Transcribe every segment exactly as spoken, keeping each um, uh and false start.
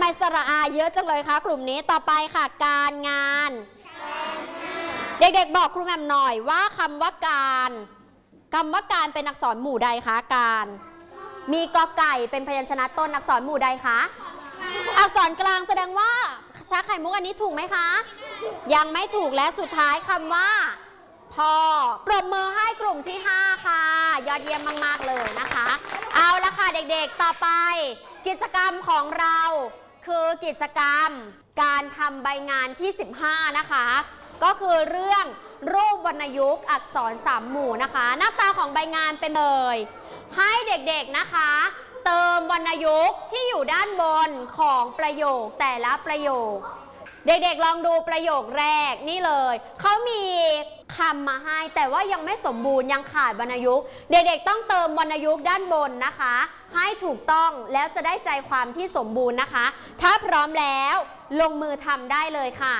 สระอาเยอะจังเลยคะกลุ่มนี้ต่อไปค่ะการงานเด็กๆบอกครูแหม่มหน่อยว่าคำว่าการคำว่าการเป็นอักษรหมู่ใดคะการมีกอไก่เป็นพยัญชนะต้นอักษรหมู่ใดคะอักษรกลางแสดงว่าชาไข่มุกอันนี้ถูกไหมคะยังไม่ถูกและสุดท้ายคำว่าพอปรบมือให้กลุ่มที่ห้าค่ะยอดเยี่ยมมากๆเลยนะคะเอาละค่ะเด็กๆต่อไปกิจกรรมของเราคือกิจกรรมการทำใบงานที่สิบห้านะคะก็คือเรื่องรูปวรรณยุกต์อักษรสามหมู่นะคะหน้าตาของใบงานเป็นเลยให้เด็กๆนะคะเติมวรรณยุกต์ที่อยู่ด้านบนของประโยคแต่ละประโยคเด็กๆลองดูประโยคแรกนี่เลยเขามีคำมาให้แต่ว่ายังไม่สมบูรณ์ยังขาดวรรณยุกต์เด็กๆต้องเติมวรรณยุกต์ด้านบนนะคะให้ถูกต้องแล้วจะได้ใจความที่สมบูรณ์นะคะถ้าพร้อมแล้วลงมือทำได้เลยค่ะ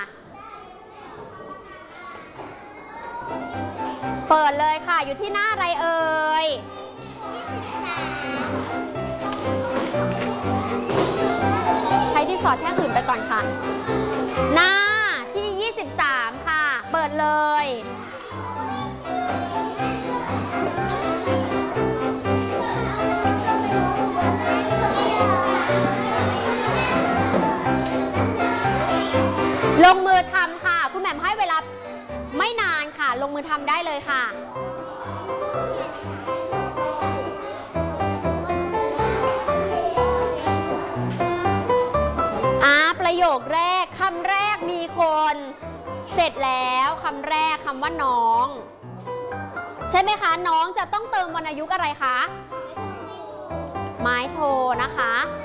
เปิดเลยค่ะอยู่ที่หน้าอะไรเอ่ยใช้ที่สอดแท่งอื่นไปก่อนค่ะหน้าที่ยี่สิบสามค่ะเปิดเลยลงมือทำค่ะคุณแหม่มให้เวลาไม่นานค่ะลงมือทำได้เลยค่ะอ่าประโยคแรกคำแรกมีคนเสร็จแล้วคำแรกคำว่าน้องใช่ไหมคะน้องจะต้องเติมวรรณยุกต์อะไรคะไม้โทนะคะ